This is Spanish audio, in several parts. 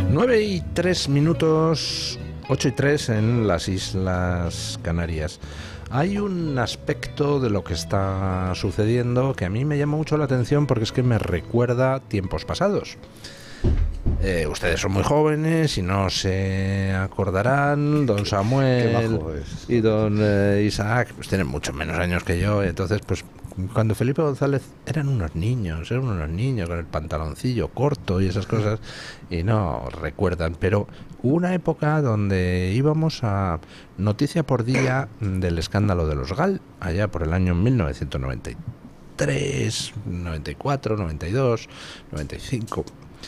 9:03, 8:03 en las Islas Canarias. Hay un aspecto de lo que está sucediendo que a mí me llama mucho la atención porque es que me recuerda tiempos pasados. Ustedes son muy jóvenes y no se acordarán. Don Samuel y don Isaac pues tienen mucho menos años que yo. Entonces, pues cuando Felipe González eran unos niños con el pantaloncillo corto y esas cosas, y no recuerdan. Pero hubo una época donde íbamos a noticia por día del escándalo de los GAL, allá por el año 1993, 94, 92, 95.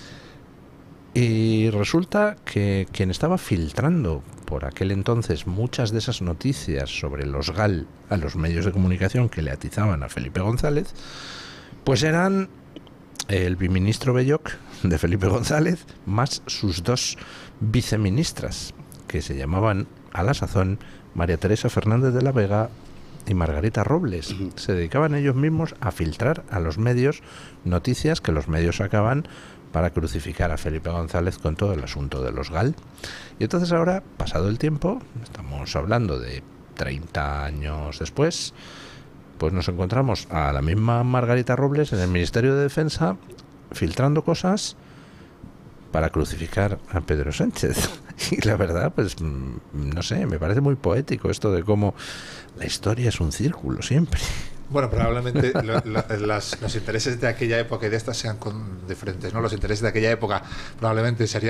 Y resulta que quien estaba filtrando por aquel entonces muchas de esas noticias sobre los GAL a los medios de comunicación que le atizaban a Felipe González, pues eran el biministro Belloc de Felipe González más sus dos viceministras, que se llamaban a la sazón María Teresa Fernández de la Vega y Margarita Robles. Se dedicaban ellos mismos a filtrar a los medios noticias que los medios sacaban para crucificar a Felipe González con todo el asunto de los GAL. Y entonces ahora, pasado el tiempo, estamos hablando de 30 años después, pues nos encontramos a la misma Margarita Robles en el Ministerio de Defensa filtrando cosas para crucificar a Pedro Sánchez. Y la verdad, pues no sé, me parece muy poético esto de cómo la historia es un círculo siempre. Bueno, probablemente los intereses de aquella época y de esta sean diferentes, ¿no? Los intereses de aquella época probablemente serían